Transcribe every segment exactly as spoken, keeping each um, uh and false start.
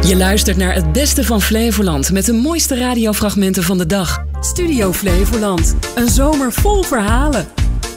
Je luistert naar het beste van Flevoland met de mooiste radiofragmenten van de dag. Studio Flevoland. Een zomer vol verhalen.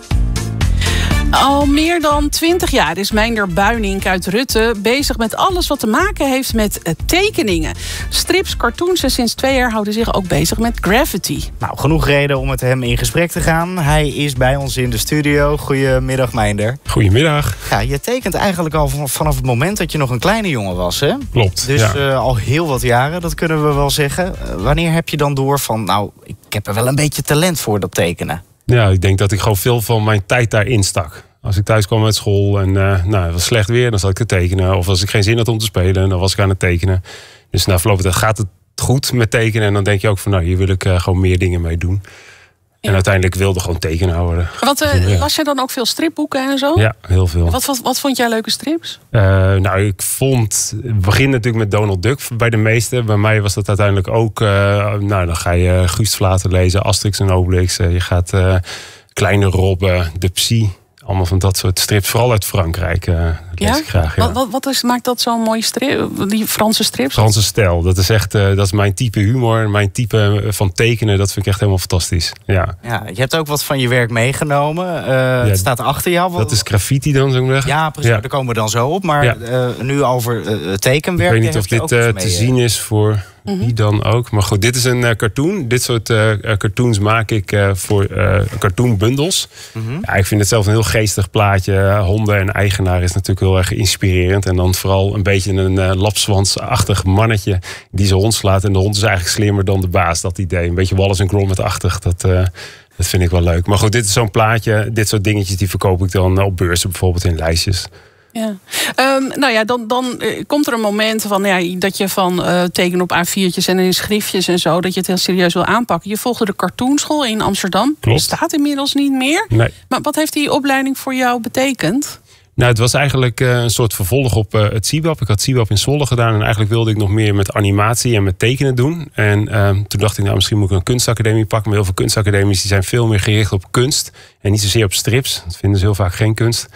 Al meer dan twintig jaar is Meinder Buynink uit Rutte bezig met alles wat te maken heeft met tekeningen. Strips, cartoons en sinds twee jaar houdt hij zich ook bezig met graffiti. Nou, genoeg reden om met hem in gesprek te gaan. Hij is bij ons in de studio. Goedemiddag, Meinder. Goedemiddag. Ja, je tekent eigenlijk al vanaf het moment dat je nog een kleine jongen was, hè? Klopt, Dus ja. uh, al heel wat jaren, dat kunnen we wel zeggen. Uh, wanneer heb je dan door van, nou, ik heb er wel een beetje talent voor, dat tekenen? Ja, ik denk dat ik gewoon veel van mijn tijd daarin stak. Als ik thuis kwam uit school en uh, nou, het was slecht weer, dan zat ik te tekenen. Of als ik geen zin had om te spelen, dan was ik aan het tekenen. Dus na verloop van de tijd gaat het goed met tekenen. En dan denk je ook van, nou, hier wil ik uh, gewoon meer dingen mee doen. Ja. En uiteindelijk wilde gewoon tekenaar worden. Wat, uh, ja. Las jij dan ook veel stripboeken en zo? Ja, heel veel. Wat, wat, wat vond jij leuke strips? Uh, nou, ik vond... Het begint natuurlijk met Donald Duck bij de meeste. Bij mij was dat uiteindelijk ook... Uh, nou, dan ga je Guust Vlater lezen, Asterix en Obelix. Uh, je gaat uh, Kleine Robben, De Psy. Allemaal van dat soort strips, vooral uit Frankrijk. Uh, dat ja? lees ik graag. Ja. Wat, wat, wat is, maakt dat zo'n mooie strip? Die Franse strips? Franse stijl. Dat is echt, uh, dat is mijn type humor, mijn type van tekenen. Dat vind ik echt helemaal fantastisch. Ja. Ja, je hebt ook wat van je werk meegenomen. Uh, ja, het staat achter jou. Dat is graffiti dan, zou ik zeggen. Ja, precies. Ja. Daar komen we dan zo op. Maar ja. uh, nu over uh, tekenwerk. Ik weet niet of dit uh, te mee, zien is voor mm-hmm. wie dan ook. Maar goed, dit is een uh, cartoon. Dit soort uh, cartoons maak ik uh, voor uh, cartoonbundels. Mm-hmm. Ja, ik vind het zelf een heel geestig plaatje. Honden en eigenaar is natuurlijk heel erg inspirerend. En dan vooral een beetje een uh, lapswansachtig mannetje die zijn hond slaat. En de hond is eigenlijk slimmer dan de baas, dat idee. Een beetje Wallace en Gromit-achtig. Dat, uh, dat vind ik wel leuk. Maar goed, dit is zo'n plaatje. Dit soort dingetjes die verkoop ik dan op beurzen, bijvoorbeeld in lijstjes. Ja. Um, nou ja, dan, dan uh, komt er een moment van, ja, dat je van uh, tekenen op A viertjes en in schriftjes en zo, dat je het heel serieus wil aanpakken. Je volgde de cartoonschool in Amsterdam. Klopt. Staat inmiddels niet meer. Nee. Maar wat heeft die opleiding voor jou betekend? Nou, het was eigenlijk uh, een soort vervolg op uh, het C I B A P. Ik had C I B A P in Zwolle gedaan en eigenlijk wilde ik nog meer met animatie en met tekenen doen. En uh, toen dacht ik, nou, misschien moet ik een kunstacademie pakken. Maar heel veel kunstacademies die zijn veel meer gericht op kunst en niet zozeer op strips. Dat vinden ze heel vaak geen kunst.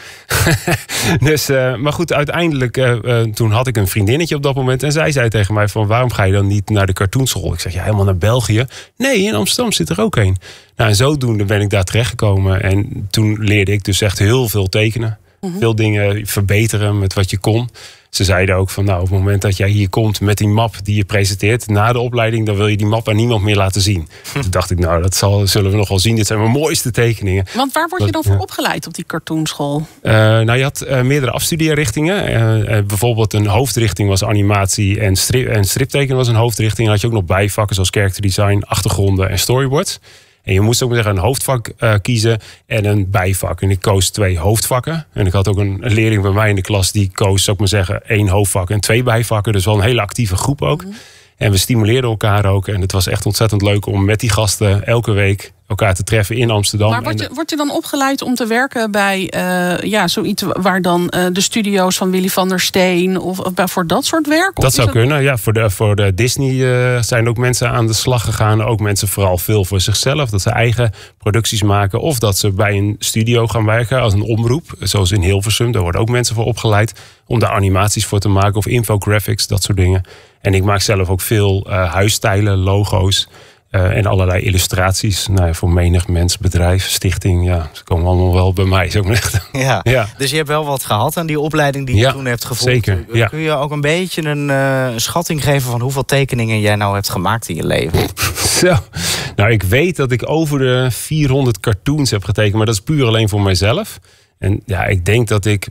dus, uh, maar goed, uiteindelijk, uh, uh, toen had ik een vriendinnetje op dat moment en zij zei tegen mij van, waarom ga je dan niet naar de cartoonschool? Ik zeg, ja, helemaal naar België. Nee, in Amsterdam zit er ook een. Nou, en zodoende ben ik daar terechtgekomen en toen leerde ik dus echt heel veel tekenen. Mm-hmm. Veel dingen verbeteren met wat je kon. Ze zeiden ook van, nou, op het moment dat jij hier komt met die map die je presenteert na de opleiding, dan wil je die map aan niemand meer laten zien. Hm. Toen dacht ik, nou, dat zal, zullen we nog wel zien. Dit zijn mijn mooiste tekeningen. Want waar word je dan voor opgeleid op die cartoonschool? Uh, nou, je had uh, meerdere afstudeerrichtingen. Uh, uh, bijvoorbeeld een hoofdrichting was animatie en, strip, en striptekenen was een hoofdrichting. En dan had je ook nog bijvakken zoals character design, achtergronden en storyboards. En je moest ook maar zeggen een hoofdvak uh, kiezen en een bijvak. En ik koos twee hoofdvakken. En ik had ook een, een leerling bij mij in de klas die koos, zou ik maar zeggen, één hoofdvak en twee bijvakken. Dus wel een hele actieve groep ook. Mm-hmm. En we stimuleerden elkaar ook. En het was echt ontzettend leuk om met die gasten elke week elkaar te treffen in Amsterdam. Maar word je, word je dan opgeleid om te werken bij uh, ja, zoiets waar dan uh, de studio's van Willy van der Steen of, of voor dat soort werk? Dat zou dat... kunnen, ja. Voor de, voor de Disney uh, zijn ook mensen aan de slag gegaan. Ook mensen vooral veel voor zichzelf. Dat ze eigen producties maken. Of dat ze bij een studio gaan werken als een omroep. Zoals in Hilversum. Daar worden ook mensen voor opgeleid. Om daar animaties voor te maken. Of infographics, dat soort dingen. En ik maak zelf ook veel uh, huisstijlen, logo's. Uh, en allerlei illustraties. Nou ja, voor menig mens, bedrijf, stichting. Ja, ze komen allemaal wel bij mij. Zo echt. Ja, ja. Dus je hebt wel wat gehad aan die opleiding die je ja, toen hebt gevolgd. Zeker, ja. Kun je ook een beetje een uh, schatting geven van hoeveel tekeningen jij nou hebt gemaakt in je leven? Zo. Nou, ik weet dat ik over de vierhonderd cartoons heb getekend. Maar dat is puur alleen voor mijzelf. En ja, ik denk dat ik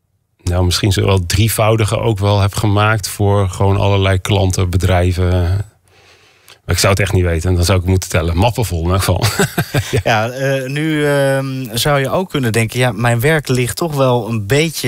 nou misschien zo wel drievoudige ook wel heb gemaakt voor gewoon allerlei klanten, bedrijven. Maar ik zou het echt niet weten. Dan zou ik het moeten tellen. Mappen vol in ieder geval. ja, ja uh, nu uh, zou je ook kunnen denken, ja, mijn werk ligt toch wel een beetje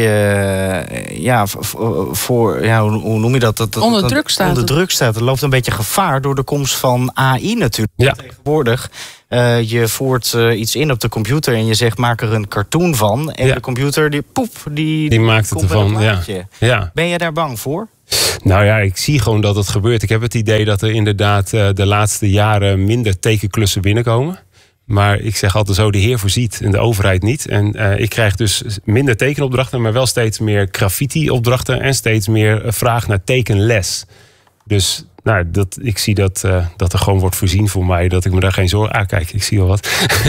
uh, ja, voor, ja, hoe, hoe noem je dat? dat, dat onder druk staat. Onder druk staat. Er loopt een beetje gevaar door de komst van A I natuurlijk. Ja. Tegenwoordig. Uh, je voert uh, iets in op de computer en je zegt, maak er een cartoon van. En ja. de computer, die poep, die, die maakt het ervan. Ja. Ja. Ben je daar bang voor? Nou ja, ik zie gewoon dat het gebeurt. Ik heb het idee dat er inderdaad uh, de laatste jaren minder tekenklussen binnenkomen. Maar ik zeg altijd zo, de Heer voorziet en de overheid niet. En uh, ik krijg dus minder tekenopdrachten, maar wel steeds meer graffiti-opdrachten en steeds meer vraag naar tekenles. Dus nou, dat, ik zie dat, uh, dat er gewoon wordt voorzien voor mij, dat ik me daar geen zorgen aan ah, kijk, ik zie al wat.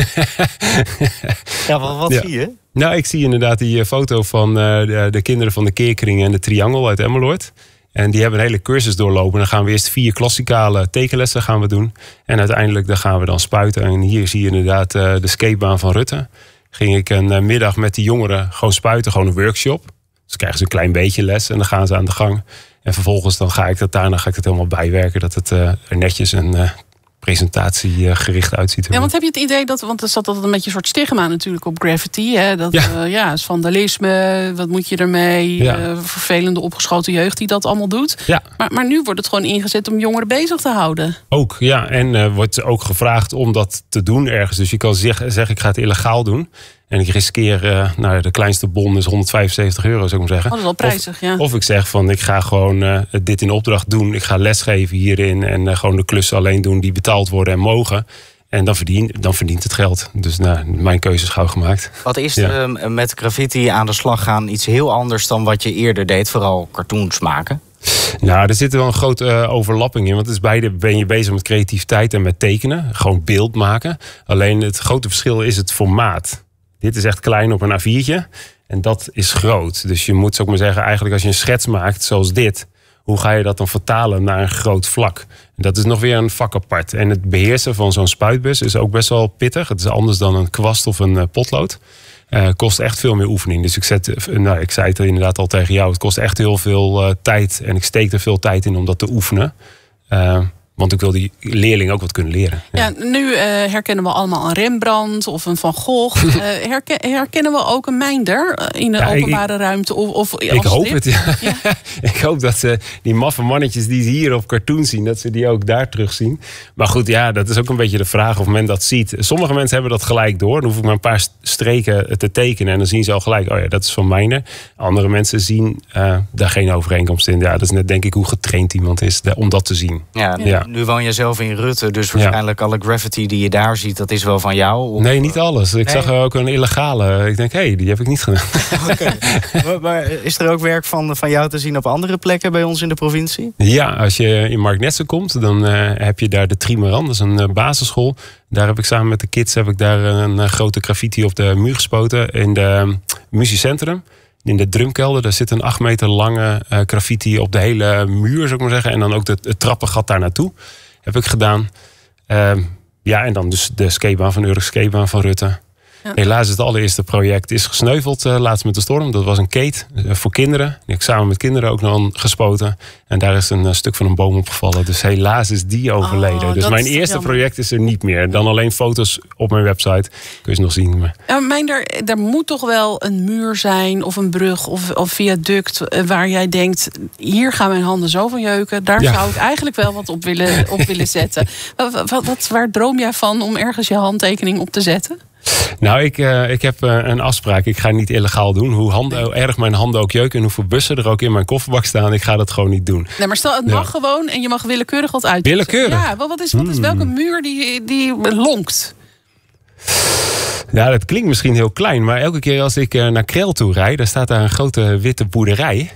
Ja, wat, wat ja. zie je? Nou, ik zie inderdaad die foto van uh, de, de kinderen van de Keerkring en de Triangel uit Emmeloord. En die hebben een hele cursus doorlopen. Dan gaan we eerst vier klassikale tekenlessen gaan we doen. En uiteindelijk dan gaan we dan spuiten. En hier zie je inderdaad uh, de skatebaan van Rutte. Ging ik een uh, middag met die jongeren gewoon spuiten. Gewoon een workshop. Dus krijgen ze een klein beetje les en dan gaan ze aan de gang. En vervolgens dan ga ik dat daarna ga ik het helemaal bijwerken. Dat het uh, er netjes en uh, presentatiegericht uitziet. Ja, want heb je het idee dat, want er zat altijd een beetje een soort stigma natuurlijk op graffiti. Hè? Dat ja. Uh, ja, is vandalisme, wat moet je ermee? Ja. Uh, vervelende opgeschoten jeugd die dat allemaal doet. Ja. Maar, maar nu wordt het gewoon ingezet om jongeren bezig te houden. Ook, ja. En uh, wordt ook gevraagd om dat te doen ergens. Dus je kan zeggen, zeg, ik ga het illegaal doen. En ik riskeer, uh, nou, de kleinste bon is honderdvijfenzeventig euro, zou ik maar zeggen. Oh, dat is wel prijzig, of, ja. Of ik zeg van, ik ga gewoon uh, dit in opdracht doen. Ik ga lesgeven hierin en uh, gewoon de klussen alleen doen die betaald worden en mogen. En dan, verdien, dan verdient het geld. Dus nou, mijn keuze is gauw gemaakt. Wat is ja. er met graffiti aan de slag gaan iets heel anders dan wat je eerder deed? Vooral cartoons maken? Nou, er zit wel een grote uh, overlapping in. Want het is beide ben je bezig met creativiteit en met tekenen. Gewoon beeld maken. Alleen het grote verschil is het formaat. Dit is echt klein op een A viertje. En dat is groot. Dus je moet, zou ik maar zeggen, eigenlijk als je een schets maakt zoals dit, hoe ga je dat dan vertalen naar een groot vlak? En dat is nog weer een vak apart. En het beheersen van zo'n spuitbus is ook best wel pittig. Het is anders dan een kwast of een uh, potlood. Uh, kost echt veel meer oefening. Dus ik, zet, nou, ik zei het inderdaad al tegen jou. Het kost echt heel veel uh, tijd. En ik steek er veel tijd in om dat te oefenen. Uh, Want ik wil die leerling ook wat kunnen leren. Ja, ja nu uh, herkennen we allemaal een Rembrandt of een Van Gogh. Uh, herken, herkennen we ook een Mijnder in de ja, openbare ik, ruimte? Of, of ik hoop het, ja. ja. Ik hoop dat uh, die maffe mannetjes die ze hier op cartoon zien, dat ze die ook daar terugzien. Maar goed, ja, dat is ook een beetje de vraag of men dat ziet. Sommige mensen hebben dat gelijk door. Dan hoef ik maar een paar streken te tekenen en dan zien ze al gelijk, oh ja, dat is van Mijnder. Andere mensen zien uh, daar geen overeenkomst in. Ja, dat is net denk ik hoe getraind iemand is om dat te zien. Ja, ja. Nu woon je zelf in Rutte, dus waarschijnlijk ja. alle graffiti die je daar ziet, dat is wel van jou? Of... Nee, niet alles. Ik nee. zag ook een illegale. Ik denk, hé, hey, die heb ik niet gedaan. Okay. maar, maar is er ook werk van, van jou te zien op andere plekken bij ons in de provincie? Ja, als je in Marknessen komt, dan uh, heb je daar de Trimeran. Dat is een uh, basisschool. Daar heb ik samen met de kids heb ik daar een uh, grote graffiti op de muur gespoten. In de uh, muziekcentrum. In de drumkelder, daar zit een acht meter lange uh, graffiti op de hele muur, zou ik maar zeggen. En dan ook de, het trappengat daar naartoe. Heb ik gedaan. Uh, ja, en dan dus de skatebaan van Urk, skatebaan van Rutte. Ja. Helaas het allereerste project is gesneuveld uh, laatst met de storm. Dat was een kate uh, voor kinderen. Die heb ik samen met kinderen ook nog gespoten. En daar is een uh, stuk van een boom opgevallen. Dus helaas is die overleden. Oh, dus mijn eerste jammer. project is er niet meer. Dan alleen foto's op mijn website. Kun je ze nog zien. Maar... Ja, mijn, er, er moet toch wel een muur zijn of een brug of, of viaduct waar jij denkt, hier gaan mijn handen zo van jeuken. Daar ja. zou ik eigenlijk wel wat op willen, op willen zetten. Wat, wat, wat, waar droom jij van om ergens je handtekening op te zetten? Nou, ik, uh, ik heb uh, een afspraak. Ik ga niet illegaal doen. Hoe handen, nee. erg mijn handen ook jeuken en hoeveel bussen er ook in mijn kofferbak staan. Ik ga dat gewoon niet doen. Nee, maar stel, het mag ja. gewoon en je mag willekeurig wat uit. Willekeurig? Ja, wat is, wat is welke muur die, die lonkt? Ja, dat klinkt misschien heel klein. Maar elke keer als ik uh, naar Krel toe rijd, daar staat daar een grote witte boerderij.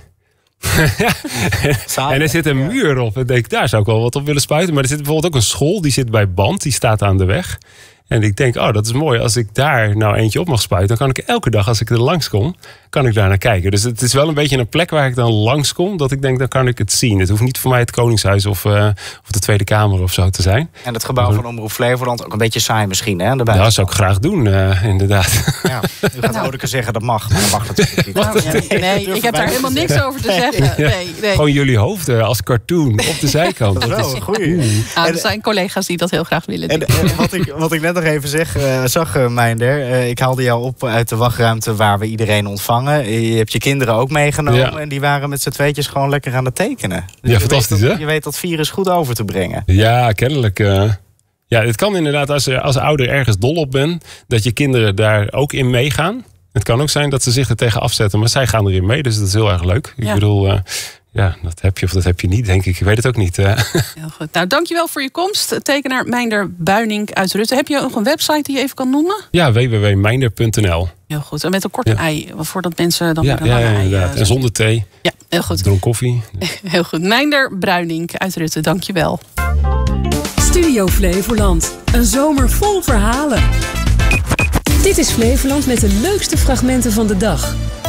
En er zit een muur op. En denk, daar zou ik wel wat op willen spuiten. Maar er zit bijvoorbeeld ook een school. Die zit bij Band. Die staat aan de weg. En ik denk, oh, dat is mooi. Als ik daar nou eentje op mag spuiten, dan kan ik elke dag als ik er langskom, kan ik daar naar kijken. Dus het is wel een beetje een plek waar ik dan langskom, dat ik denk, dan kan ik het zien. Het hoeft niet voor mij het Koningshuis of, uh, of de Tweede Kamer of zo te zijn. En het gebouw van Omroep Flevoland, ook een beetje saai misschien, hè? Ja, dat zou ik graag doen, uh, inderdaad. Ja, u gaat nou. Odeke zeggen, dat mag, maar dat mag natuurlijk niet. Nou, ja, nee, ik heb daar helemaal niks over te zeggen. Nee, nee. Gewoon jullie hoofden als cartoon op de zijkant. Dat is een goeie. Nou, er zijn collega's die dat heel graag willen doen. En, en wat, ik, wat ik net nog even zeg, uh, zag uh, Mijnder, uh, ik haalde jou op uit de wachtruimte waar we iedereen ontvangen. Je hebt je kinderen ook meegenomen ja. en die waren met z'n tweetjes gewoon lekker aan het tekenen. Dus ja, fantastisch dat, hè? Je weet dat virus goed over te brengen. Ja, kennelijk. Uh, ja, het kan inderdaad als je als ouder ergens dol op bent, dat je kinderen daar ook in meegaan. Het kan ook zijn dat ze zich er tegen afzetten, maar zij gaan erin mee, dus dat is heel erg leuk. Ja. Ik bedoel, uh, Ja, dat heb je of dat heb je niet, denk ik. Ik weet het ook niet. Uh. Heel goed. Nou, dankjewel voor je komst. Tekenaar Meinder Buinink uit Rutte. Heb je nog een website die je even kan noemen? Ja, w w w punt meinder punt n l. Heel goed. En met een korte ja. ei, voordat mensen dan ja, met een lange ja, ja, ei... inderdaad. En zonder thee. Ja, heel goed. Dronk koffie. Heel goed. Meinder Buinink uit Rutte, dankjewel. Studio Flevoland. Een zomer vol verhalen. Dit is Flevoland met de leukste fragmenten van de dag.